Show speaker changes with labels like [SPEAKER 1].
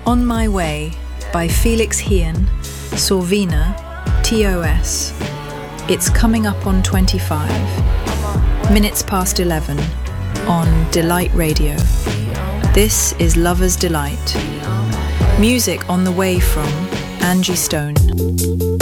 [SPEAKER 1] On My Way by Felix Hien, Sorvina, TOS. It's coming up on 25. Minutes past 11 on Delight Radio. This is Lover's Delight. Music on the way from Angie Stone.